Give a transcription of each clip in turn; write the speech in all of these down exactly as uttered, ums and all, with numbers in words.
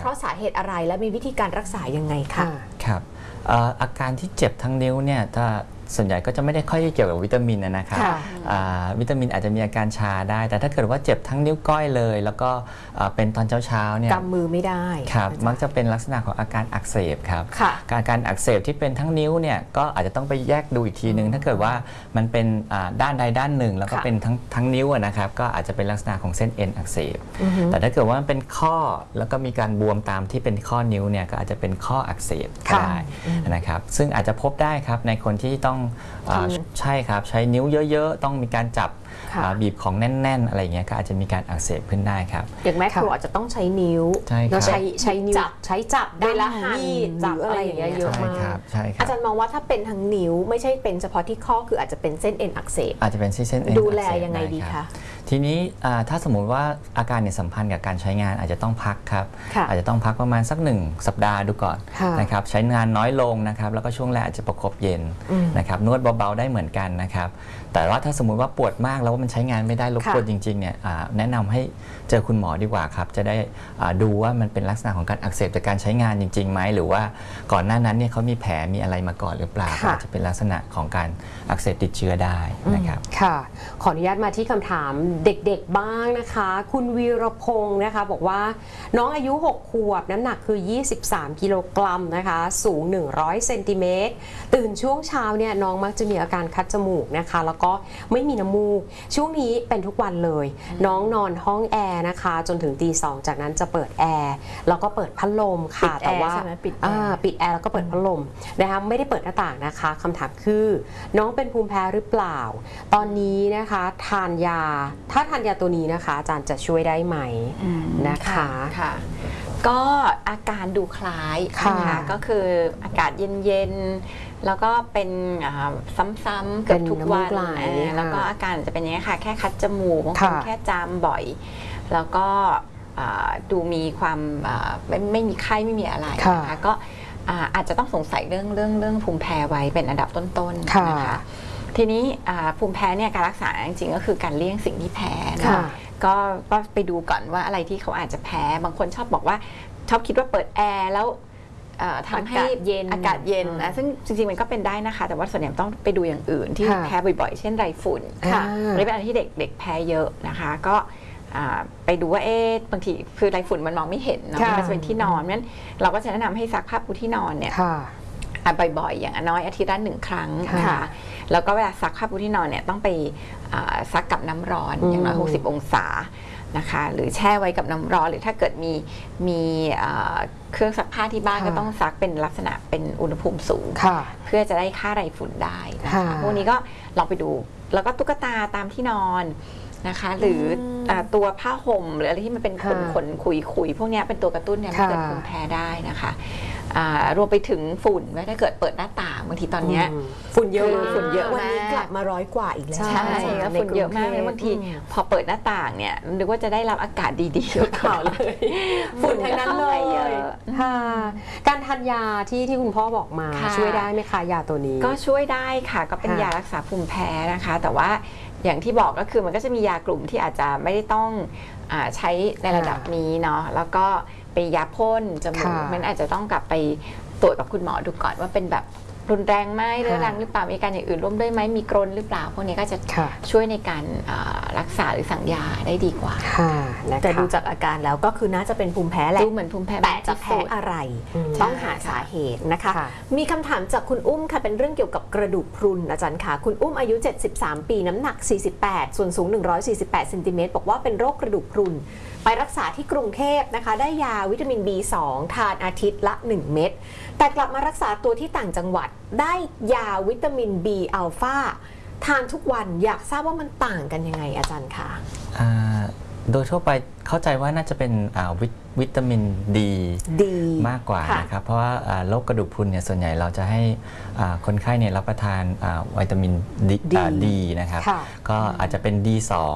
ราะสาเหตุอะไรและมีวิธีการรักษายังไงคะครับอาการที่เจ็บทั้งนิ้วเนี่ยถ้าส่วนใหญ่ก็จะไม่ได้ค่อยเกี่ยวกับวิตามินนะครับวิตามินอาจจะมีอาการชาได้แต่ถ้าเกิดว่าเจ็บทั้งนิ้วก้อยเลยแล้วก็เป็นตอนเช้าๆเนี่ยกำมือไม่ได้ครับมักจะเป็นลักษณะของอาการอักเสบครับการการอักเสบที่เป็นทั้งนิ้วเนี่ยก็อาจจะต้องไปแยกดูอีกทีนึงถ้าเกิดว่ามันเป็นด้านใดด้านหนึ่งแล้วก็เป็นทั้งทั้งนิ้วนะครับก็อาจจะเป็นลักษณะของเส้นเอ็นอักเสบแต่ถ้าเกิดว่ามันเป็นข้อแล้วก็มีการบวมตามที่เป็นข้อนิ้วเนี่ยก็อาจจะเป็นข้ออักเสบก็ได้นะครับซึ่งอาจจะพบได้ครับในคนที่ต้องใช่ครับใช้นิ้วเยอะๆต้องมีการจับบีบของแน่นๆอะไรเงี้ยก็อาจจะมีการอักเสบขึ้นได้ครับอย่างแม่ครัวอาจจะต้องใช้นิ้วใช้ใช้นิ้วใช้จับได้ละหั่นจับอะไรอย่างเงี้ยเยอะมากอาจารย์มองว่าถ้าเป็นทั้งนิ้วไม่ใช่เป็นเฉพาะที่ข้อคืออาจจะเป็นเส้นเอ็นอักเสบอาจจะเป็นเส้นเอ็นดูแลยังไงดีคะทีนี้ถ้าสมมุติว่าอาการเนี่ยสัมพันธ์กับการใช้งานอาจจะต้องพักครับอาจจะต้องพักประมาณสักหนึ่งสัปดาห์ดูก่อนนะครับใช้งานน้อยลงนะครับแล้วก็ช่วงแรกอาจจะประคบเย็นนะครับนวดเบาๆได้เหมือนกันนะครับแต่ว่าถ้าสมมุติว่าปวดมากแล้วว่ามันใช้งานไม่ได้รบกวนจริงๆเนี่ยแนะนำให้เจอคุณหมอดีกว่าครับจะได้ดูว่ามันเป็นลักษณะของการอักเสบจากการใช้งานจริงๆไหมหรือว่าก่อนหน้านั้นเนี่ยเขามีแผลมีอะไรมาก่อนหรือเปล่าอาจจะเป็นลักษณะของการอักเสบติดเชื้อได้นะครับค่ะขออนุญาตมาที่คำถามเด็กๆบ้างนะคะคุณวีรพงศ์นะคะบอกว่าน้องอายุหกขวบน้ำหนักคือยี่สิบสามกิโลกรัมนะคะสูงหนึ่งร้อยเซนติเมตรตื่นช่วงเช้าเนี่ยน้องมักจะมีอาการคัดจมูกนะคะแล้วก็ไม่มีน้ำมูกช่วงนี้เป็นทุกวันเลยน้องนอนห้องแอร์นะคะจนถึงตีสองจากนั้นจะเปิดแอร์แล้วก็เปิดพัดลมค่ะแต่ว่าปิดแอร์ปิดแอร์แล้วก็เปิดพัดลมนะคะไม่ได้เปิดหน้าต่างนะคะคำถามคือน้องเป็นภูมิแพ้หรือเปล่าตอนนี้นะคะทานยาถ้าทานยาตัวนี้นะคะอาจารย์จะช่วยได้ไหมนะคะค่ะก็อาการดูคล้ายนะคะก็คืออากาศเย็นๆแล้วก็เป็นซ้ำๆเกือบทุกวันแล้วก็อาการจะเป็นอย่างนี้ค่ะแค่คัดจมูกบางคนแค่จามบ่อยแล้วก็ดูมีความไม่ไม่มีไข้ไม่มีอะไรนะคะก็อาจจะต้องสงสัยเรื่องเรื่องเรื่องภูมิแพ้ไว้เป็นอันดับต้นๆนะคะทีนี้ภูมิแพ้เนี่ยการรักษาจริงๆก็คือการเลี่ยงสิ่งที่แพ้นะก็ไปดูก่อนว่าอะไรที่เขาอาจจะแพ้บางคนชอบบอกว่าชอบคิดว่าเปิดแอร์แล้วทำให้เย็นอากาศเย็นนะซึ่งจริงๆมันก็เป็นได้นะคะแต่ว่าส่วนใหญ่ต้องไปดูอย่างอื่นที่แพ้บ่อยๆเช่นไรฝุ่นนี่เป็นอะไรที่เด็กๆแพ้เยอะนะคะก็ไปดูว่าเอ๊ะบางทีคือไรฝุ่นมันมองไม่เห็นเนาะมันจะเป็นที่นอนนั้นเราก็จะแนะนำให้ซักผ้าปูที่นอนเนี่ยบ่อยๆอย่างน้อยอาทิตย์ละหนึ่งครั้งนะคะแล้วก็เวลาซักผ้าปูที่นอนเนี่ยต้องไปซักกับน้ำร้อนอย่างน้อยหกสิบองศานะคะหรือแช่ไว้กับน้ำร้อนหรือถ้าเกิดมีมีเครื่องซักผ้าที่บ้านก็ต้องซักเป็นลักษณะเป็นอุณหภูมิสูงเพื่อจะได้ฆ่าไรฝุ่นได้นะคะพวกนี้ก็ลองไปดูแล้วก็ตุ๊กตาตามที่นอนนะคะหรือตัวผ้าห่มหรืออะไรที่มันเป็นขนขนคุยคุยพวกนี้เป็นตัวกระตุ้นเนี่ยมันเกิดภูมิแพ้ได้นะคะรวมไปถึงฝุ่นว่าถ้าเกิดเปิดหน้าต่างบางทีตอนนี้ฝุ่นเยอะฝุ่นเยอะวันนี้กลับมาร้อยกว่าอีกแล้วใช่ฝุ่นเยอะมากเลยบางทีพอเปิดหน้าต่างเนี่ยนึกว่าจะได้รับอากาศดีๆก็ข่าวเลยฝุ่นทั้งนั้นเลยค่ะการทานยาที่ที่คุณพ่อบอกมาช่วยได้ไหมคะยาตัวนี้ก็ช่วยได้ค่ะก็เป็นยารักษาภูมิแพ้นะคะแต่ว่าอย่างที่บอกก็คือมันก็จะมียากลุ่มที่อาจจะไม่ได้ต้องใช้ในระดับนี้เนาะแล้วก็ไปยาพ่นจมูกมันอาจจะต้องกลับไปตรวจกับคุณหมอดูก่อนว่าเป็นแบบรุนแรงไหมเรื้อรังหรือเปล่ามีการอย่างอื่นร่วมด้วยไหมมีกรนหรือเปล่าพวกนี้ก็จะช่วยในการรักษาหรือสั่งยาได้ดีกว่าแต่ดูจากอาการแล้วก็คือน่าจะเป็นภูมิแพ้แหละดูเหมือนภูมิแพ้แต่จะแพ้อะไรต้องหาสาเหตุนะคะมีคำถามจากคุณอุ้มค่ะเป็นเรื่องเกี่ยวกับกระดูกพรุนอาจารย์ค่ะคุณอุ้มอายุเจ็ดสิบสามปีน้ำหนักสี่สิบแปดส่วนสูงหนึ่งร้อยสี่สิบแปดเซนติเมตรบอกว่าเป็นโรคกระดูกพรุนไปรักษาที่กรุงเทพนะคะได้ยาวิตามิน บี สอง ทานอาทิตย์ละหนึ่งเม็ดแต่กลับมารักษาตัวที่ต่างจังหวัดได้ยาวิตามิน B อัลฟาทานทุกวันอยากทราบว่ามันต่างกันยังไงอาจารย์คะโดยทั่วไปเข้าใจว่าน่าจะเป็นวิตามินดีมากกว่านะครับเพราะว่าโรคกระดูกพรุนเนี่ยส่วนใหญ่เราจะให้คนไข้เนี่ยรับประทานวิตามินดีนะครับก็อาจจะเป็น ดี สอง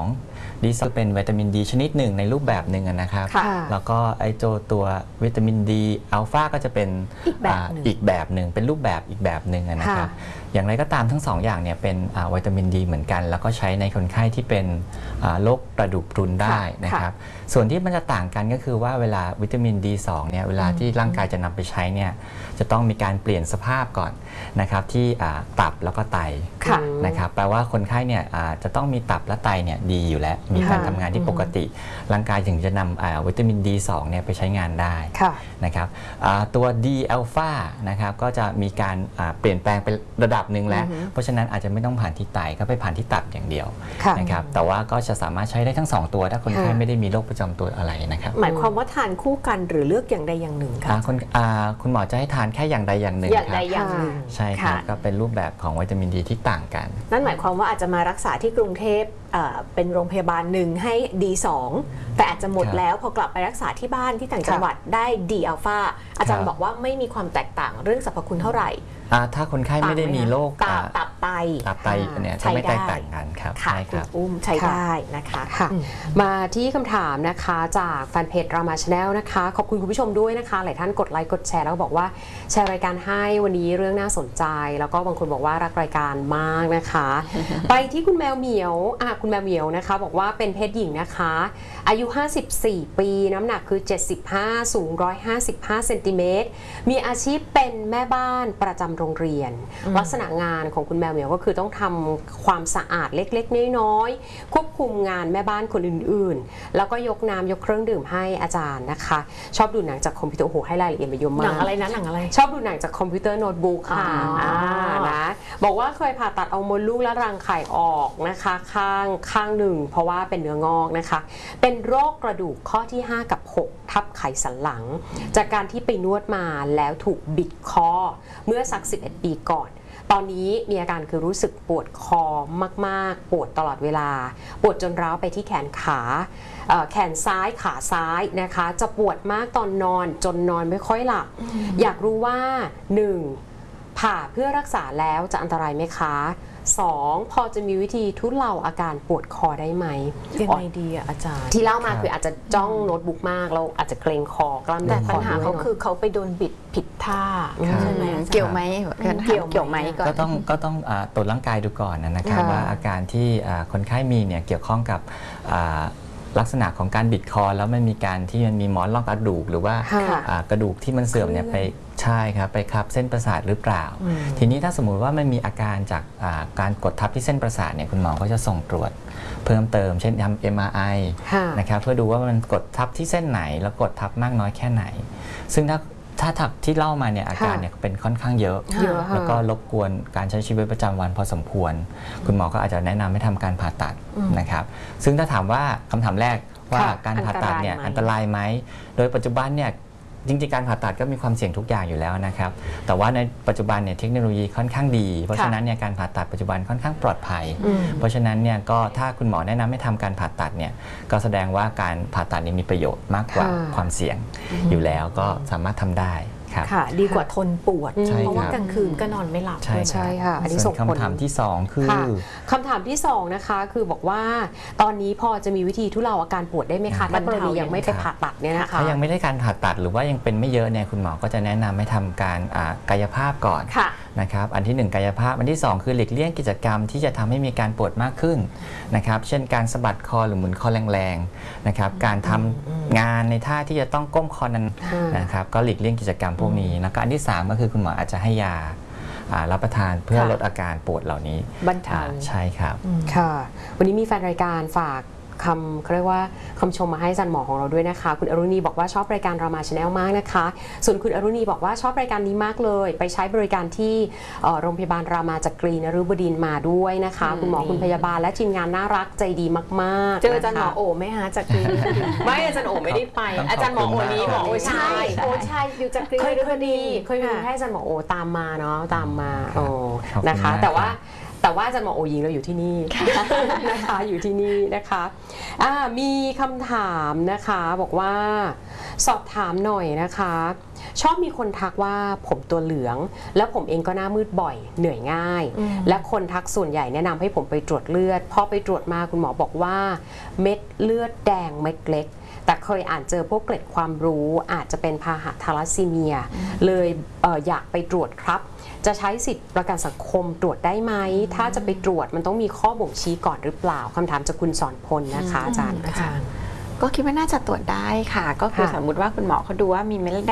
ดีสองเป็นวิตามินดีชนิดหนึ่งในรูปแบบหนึ่งนะครับแล้วก็ไอโจตัววิตามินดีอัลฟาก็จะเป็นอีกแบบหนึ่งอีกแบบหนึ่งเป็นรูปแบบอีกแบบหนึ่งนะครับอย่างไรก็ตามทั้งสองอย่างเนี่ยเป็นวิตามินดีเหมือนกันแล้วก็ใช้ในคนไข้ที่เป็นโรคกระดูกพรุนได้นะครับส่วนที่มันจะต่างกันก็คือว่าเวลาวิตามิน ดี สอง เนี่ยเวลาที่ร่างกายจะนำไปใช้เนี่ยจะต้องมีการเปลี่ยนสภาพก่อนนะครับที่ตับแล้วก็ไตนะครับแปลว่าคนไข้เนี่ยจะต้องมีตับและไตเนี่ยดีอยู่แล้วมีการทำงานที่ปกติร่างกายถึงจะนำวิตามิน ดี สอง เนี่ยไปใช้งานได้นะครับตัว ดี อัลฟา นะครับก็จะมีการเปลี่ยนแปลงเป็นระดับหนึ่งแล้วเพราะฉะนั้นอาจจะไม่ต้องผ่านที่ไตก็ไปผ่านที่ตับอย่างเดียวนะครับแต่ว่าก็จะสามารถใช้ได้ทั้งสองตัวถ้าคนไข้ไม่ได้มีโรคประจำตัวอะไรนะครับหมายความว่าทานคู่กันหรือเลือกอย่างใดอย่างหนึ่งคะคุณคุณหมอจะให้ทานแค่อย่างใดอย่างหนึ่งอย่างใดอย่างหนึ่งใช่ครับก็เป็นรูปแบบของวิตามินดีที่ต่างกันนั่นหมายความว่าอาจจะมารักษาที่กรุงเทพเป็นโรงพยาบาลหนึ่งให้ ดี สอง แต่อาจจะหมดแล้วพอกลับไปรักษาที่บ้านที่ต่างจังหวัดได้ ดี อัลฟา อาจารย์บอกว่าไม่มีความแตกต่างเรื่องสรรพคุณเท่าไหร่ถ้าคนไข้ไม่ได้มีโรคตับตับไตตับไตเนี่ยจะไม่แตกต่างกันครับใช่ครับอุ้มใช้ได้นะคะมาที่คำถามนะคะจากแฟนเพจรามาชาแนลนะคะขอบคุณคุณผู้ชมด้วยนะคะหลายท่านกดไลค์กดแชร์แล้วบอกว่าแชร์รายการให้วันนี้เรื่องน่าสนใจแล้วก็บางคนบอกว่ารักรายการมากนะคะไปที่คุณแมวเหมียวอ่ะคุณแมวเหมียวนะคะบอกว่าเป็นเพศหญิงนะคะอายุห้าสิบสี่ปีน้ำหนักคือเจ็ดสิบห้าสูงหนึ่งร้อยห้าสิบห้าเซนติเมตรมีอาชีพเป็นแม่บ้านประจำโรงเรียนลักษณะงานของคุณแมวเหมียวก็คือต้องทำความสะอาดเล็กๆน้อยๆควบคุมงานแม่บ้านคนอื่นๆแล้วก็ยกน้ำยกเครื่องดื่มให้อาจารย์นะคะชอบดูหนังจากคอมพิวเตอร์โอ้โหให้รายละเอียดมาเยอะมากหนังอะไรนะหนังอะไรชอบดูหนังจากคอมพิวเตอร์โน้ตบุ๊กค่ะนะบอกว่าเคยผ่าตัดเอามดลูกและรังไข่ออกนะคะข้างข้างหนึ่งเพราะว่าเป็นเนื้องอกนะคะเป็นโรคกระดูกข้อที่ห้ากับหกทับไขสันหลังจากการที่ไปนวดมาแล้วถูกบิดคอเมื่อสักสิบเอ็ดปีก่อนตอนนี้มีอาการคือรู้สึกปวดคอมากๆปวดตลอดเวลาปวดจนร้าวไปที่แขนขาแขนซ้ายขาซ้ายนะคะจะปวดมากตอนนอนจนนอนไม่ค่อยหลับ อยากรู้ว่า หนึ่ง ผ่าเพื่อรักษาแล้วจะอันตรายไหมคะสองพอจะมีวิธีทุเลาอาการปวดคอได้ไหมยังไงดีอ่ะอาจารย์ที่เล่ามาคืออาจจะจ้องโน้ตบุ๊กมากแล้วอาจจะเกรงคอกล้ามเนื้อคอแต่ปัญหาเขาคือเขาไปโดนบิดผิดท่าใช่ไหมเกี่ยวไหมเกี่ยวเกี่ยวไหมก็ต้องก็ต้องตรวจร่างกายดูก่อนนะครับว่าอาการที่คนไข้มีเนี่ยเกี่ยวข้องกับลักษณะของการบิดคอแล้วมันมีการที่มันมีหมอนรองกระดูกหรือว่ากระดูกที่มันเสื่อมเนี่ยไปใช่ครับไปทับเส้นประสาทหรือเปล่าทีนี้ถ้าสมมุติว่ามันมีอาการจากการกดทับที่เส้นประสาทเนี่ยคุณหมอก็จะส่งตรวจเพิ่มเติมเช่นทำ เอ็ม อาร์ ไอ นะครับเพื่อดูว่ามันกดทับที่เส้นไหนแล้วกดทับมากน้อยแค่ไหนซึ่งถ้าถ้าถักที่เล่ามาเนี่ยอาการเนี่ยเป็นค่อนข้างเยอะแล้วก็รบกวนการใช้ชีวิตประจำวันพอสมควรคุณหมอก็อาจจะแนะนำให้ทำการผ่าตัดนะครับซึ่งถ้าถามว่าคำถามแรกว่าการผ่าตัดเนี่ยอันตรายไหมโดยปัจจุบันเนี่ยจริงๆการผ่าตัดก็มีความเสี่ยงทุกอย่างอยู่แล้วนะครับแต่ว่าในปัจจุบันเนี่ยเทคโนโลยีค่อนข้างดีเพราะฉะนั้นเนี่ยการผ่าตัดปัจจุบันค่อนข้างปลอดภัยเพราะฉะนั้นเนี่ยก็ถ้าคุณหมอแนะนำให้ทำการผ่าตัดเนี่ยก็แสดงว่าการผ่าตัดนี้มีประโยชน์มากกว่าความเสี่ยงอยู่แล้วก็สามารถทำได้ค่ะดีกว่าทนปวดเพราะว่ากลางคืนก็นอนไม่หลับใช่ใช่ค่ะอันนี้ส่งผลคำถามที่สองคือคำถามที่สองนะคะคือบอกว่าตอนนี้พอจะมีวิธีทุเลาอาการปวดได้ไหมคะถ้ากรณียังไม่ไปผ่าตัดเนี่ยนะคะถ้ายังไม่ได้การผ่าตัดหรือว่ายังเป็นไม่เยอะเนี่ยคุณหมอก็จะแนะนำให้ทำการกายภาพก่อนนะครับอันที่หนึ่งกายภาพอันที่สองคือหลีกเลี่ยงกิจกรรมที่จะทำให้มีการปวดมากขึ้นนะครับเช่นการสะบัดคอหรือหมุนคอแรงๆนะครับการทำงานในท่าที่จะต้องก้มคอนั้นนะครับก็หลีกเลี่ยงกิจกรรมพวกนี้แล้วก็อันที่สามก็คือคุณหมออาจจะให้ยารับประทานเพื่อลดอาการปวดเหล่านี้บรรเทาใช่ครับค่ะวันนี้มีแฟนรายการฝากคำเขาเรียกว่าคำชมมาให้อาจารย์หมอของเราด้วยนะคะคุณอรุณีบอกว่าชอบรายการรามาชาแนลมากนะคะส่วนคุณอรุณีบอกว่าชอบรายการนี้มากเลยไปใช้บริการที่โรงพยาบาลรามาจักรีนฤบดินทร์มาด้วยนะคะคุณหมอคุณพยาบาลและทีมงานน่ารักใจดีมากๆเจออาจารย์หมอโอไหมคะจักรีไม่อาจารย์โอไม่ได้ไปอาจารย์หมอโอนี้หมอโอใช่โอใช่อยู่จักรีเคยเคยดีเคยมีให้อาจารย์หมอโอตามมาเนาะตามมาโอ้นะคะแต่ว่าแต่ว่าอาจารย์หมอโอยิงเราอยู่ที่นี่นะคะอยู่ที่นี่นะคะมีคำถามนะคะบอกว่าสอบถามหน่อยนะคะชอบมีคนทักว่าผมตัวเหลืองแล้วผมเองก็หน้ามืดบ่อยเหนื่อยง่ายและคนทักส่วนใหญ่แนะนำให้ผมไปตรวจเลือดพอไปตรวจมาคุณหมอบอกว่าเม็ดเลือดแดงเม็ดเล็กแต่เคยอ่านเจอพวกเกล็ดความรู้อาจจะเป็นพาหะทาลัสซีเมียเลยเอออยากไปตรวจครับจะใช้สิทธิประกันสังคมตรวจได้ไหมถ้าจะไปตรวจมันต้องมีข้อบ่งชี้ก่อนหรือเปล่าคำถามจากคุณสอนพลนะคะอาจารย์ก็คิดว่าน่าจะตรวจได้ค่ะก็คือสมมติว่าคุณหมอเขาดูว่ามีเม็ดเลือด